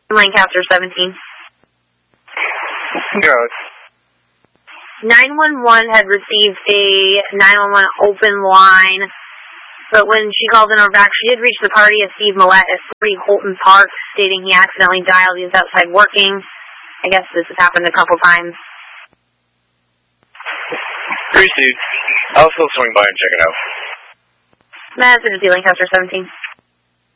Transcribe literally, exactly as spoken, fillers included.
Lancaster seventeen. Go. nine one one had received a nine one one open line, but when she called in over back, she did reach the party of Steve Millette at three Holton Park, stating he accidentally dialed. He was outside working. I guess this has happened a couple times. Received. I'll still swing by and check it out. That's it, Lancaster seventeen.